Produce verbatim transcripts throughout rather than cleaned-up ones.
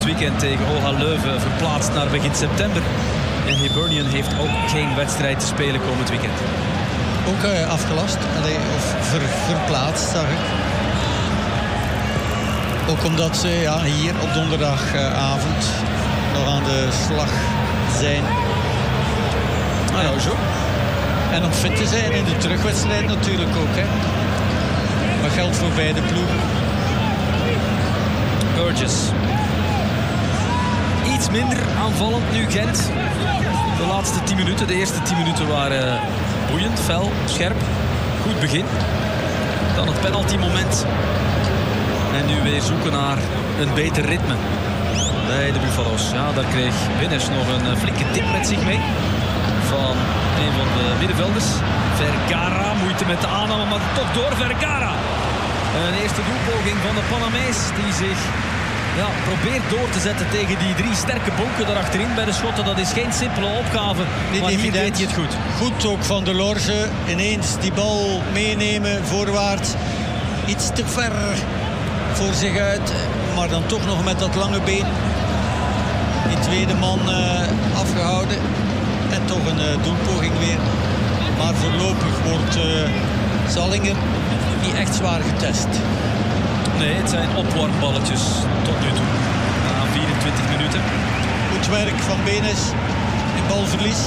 Het weekend tegen O H Leuven verplaatst naar begin september. En Hibernian heeft ook geen wedstrijd te spelen komend weekend. Ook uh, afgelast, Allee, of ver, verplaatst, zag ik. Ook omdat ze ja, hier op donderdagavond nog aan de slag zijn. Ah, nou zo. En om fit te zijn in de terugwedstrijd natuurlijk ook. Hè. Dat geldt voor beide ploegen. Burgess. Iets minder aanvallend nu Gent. De laatste tien minuten. De eerste tien minuten waren boeiend, fel, scherp. Goed begin. Dan het penaltymoment. En nu weer zoeken naar een beter ritme bij de Buffalo's. Ja, daar kreeg Winnes nog een flinke tip met zich mee. Van een van de middenvelders. Vergara, moeite met de aanname, maar toch door Vergara. Een eerste doelpoging van de Panamees die zich ja, probeert door te zetten tegen die drie sterke bonken daarachterin bij de schotten. Dat is geen simpele opgave, Niet maar hier evident. deed hij het goed. Goed ook van de Lorge. Ineens die bal meenemen voorwaarts. Iets te ver voor zich uit. Maar dan toch nog met dat lange been. Die tweede man uh, afgehouden. En toch een uh, doelpoging weer. Maar voorlopig wordt uh, Zallinger niet echt zwaar getest. Nee, het zijn opwarmballetjes tot nu toe. Na vierentwintig minuten. Goed werk van Benes in balverlies.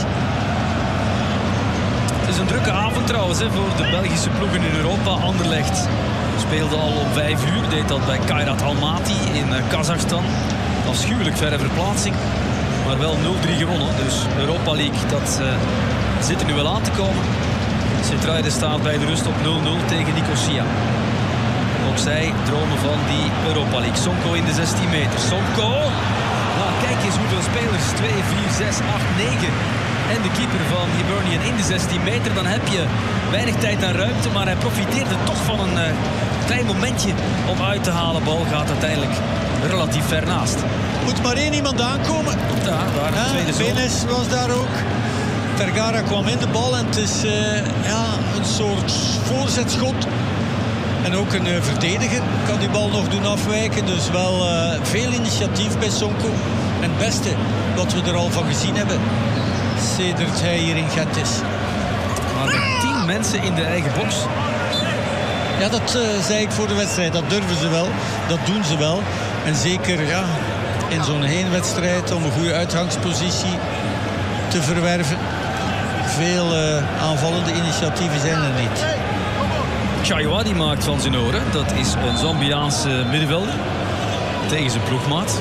Het is een drukke avond trouwens hè, voor de Belgische ploegen in Europa. Anderlecht speelde al om vijf uur. Deed dat bij Kairat Almaty in uh, Kazachstan. Afschuwelijk verre verplaatsing. Maar wel nul drie gewonnen. Dus Europa League, dat uh, zit er nu wel aan te komen. Sint-Truiden staat bij de rust op nul nul tegen Nicosia. Ook zij dromen van die Europa League. Sonko in de zestien meter. Sonko! Nou, kijk eens hoeveel spelers. twee, vier, zes, acht, negen. En de keeper van Hibernian in de zestien meter. Dan heb je weinig tijd aan ruimte. Maar hij profiteerde toch van een uh, klein momentje om uit te halen. Bal gaat uiteindelijk relatief ver naast. Moet maar één iemand aankomen. Ja, daar de tweede ja, zone. Benes was daar ook. Vergara kwam in de bal en het is uh, ja, een soort voorzetschot. En ook een uh, verdediger kan die bal nog doen afwijken. Dus wel uh, veel initiatief bij Sonko. En het beste wat we er al van gezien hebben sedert hij hier in Gent is. Maar met tien mensen in de eigen box. Ja, dat uh, zei ik voor de wedstrijd. Dat durven ze wel. Dat doen ze wel. En zeker ja, in zo'n heenwedstrijd om een goede uitgangspositie te verwerven. Veel uh, aanvallende initiatieven zijn er niet. Chaiwa die maakt van zijn oren. Dat is een Zambiaanse middenvelder. Tegen zijn ploegmaat.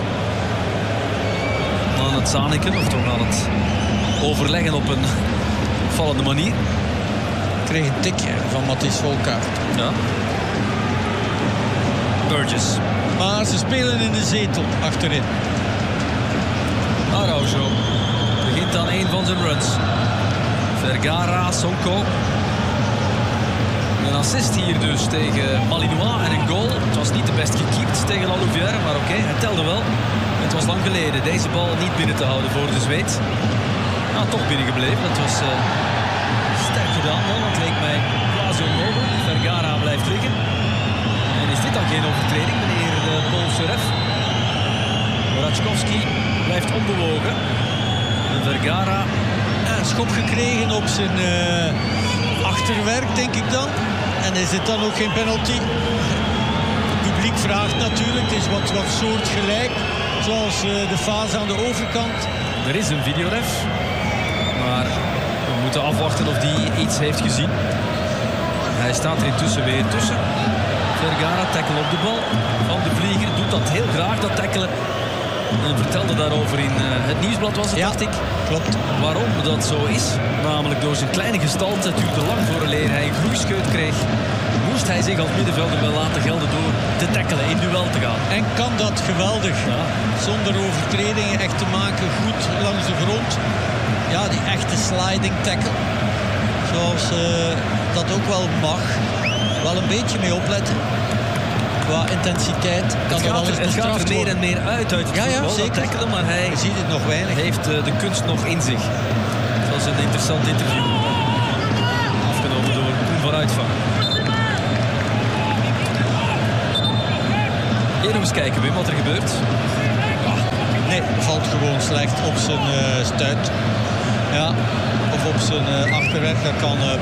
Aan het zaniken, of toch aan het overleggen op een vallende manier. Kreeg een tikje van Matthijs Volkaart. Ja. Burgess. Maar ze spelen in de zetel achterin. Araujo begint aan een van zijn runs. Vergara, Sonko. Een assist hier dus tegen Malinois en een goal. Het was niet de best gekiept tegen La Louvière, maar oké, okay, het telde wel. Het was lang geleden deze bal niet binnen te houden voor de Zweed. Nou, toch binnengebleven. Dat was uh, sterk gedaan, man. Het leek mij quasi onmogelijk. Vergara blijft liggen. En is dit dan geen overtreding, meneer uh, Paul Seref? Raczkowski blijft onbewogen. En Vergara... Ja, schop gekregen op zijn uh, achterwerk, denk ik dan. En is het dan ook geen penalty? Het publiek vraagt natuurlijk. Het is wat, wat soortgelijk. Zoals uh, de fase aan de overkant. Er is een videoref. Maar we moeten afwachten of die iets heeft gezien. Hij staat er intussen weer tussen. Vergara tackle op de bal. Van de Vlieger doet dat heel graag, dat tackelen. En vertelde daarover in uh, het Nieuwsblad was het, ja, dacht ik. Klopt. Waarom dat zo is. Namelijk door zijn kleine gestalte. Het duurde lang voor een hij een groeischeut kreeg. Moest hij zich als middenvelder wel laten gelden door te tackelen, in duel te gaan. En kan dat geweldig. Ja. Zonder overtredingen echt te maken. Goed langs de grond. Ja, die echte sliding tackle. Zoals uh, dat ook wel mag. Wel een beetje mee opletten. Qua intensiteit kan Het er wel gaat, eens er, het gaat er bestraft meer worden. en meer uit uit het Ja, ja, voetbal, zeker. dat tackelen, maar hij Je ziet het nog weinig. heeft uh, de kunst nog in zich. Dat was een interessant interview. Afgenomen door Koen van Uitvang. Eerder eens kijken, Wim, wat er gebeurt. Ja, Nee, valt gewoon slecht op zijn uh, stuit. Ja, of op zijn uh, achterwerk. Dat kan uh,